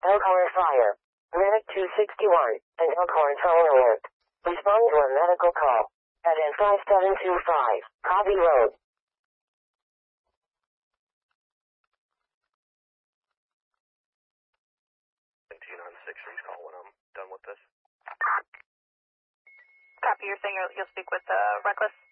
Elkhorn Fire. Medic 261, and Elkhorn phone alert. Respond to a medical call. At N5725, Cobby Road. 17 on 6, please call when I'm done with this. Copy, you're saying you'll speak with Reckless?